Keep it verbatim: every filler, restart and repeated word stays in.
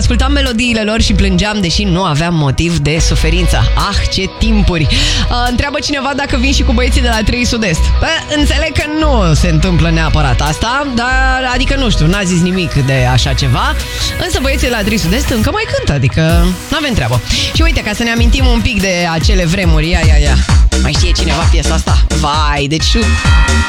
ascultam melodiile lor și plângeam, deși nu aveam motiv de suferință. Ah, ce timpuri! Uh, întreabă cineva dacă vin și cu băieții de la trei Sud-Est. Bă, înțeleg că nu se întâmplă neapărat asta, dar, adică nu știu, n-a zis nimic de așa ceva, însă băieții de la trei Sud-Est încă mai cântă, adică n-avem treabă. Și uite, ca să ne amintim un pic de acele vremuri, ia, ia, ia. Mai știe cineva piesa asta? Vai, deci